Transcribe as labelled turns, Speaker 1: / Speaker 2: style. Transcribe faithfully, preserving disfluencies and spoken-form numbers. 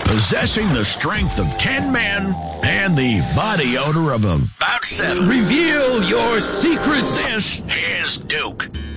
Speaker 1: Possessing the strength of ten men and the body odor of about seven.
Speaker 2: Reveal your secrets.
Speaker 1: This is Duke.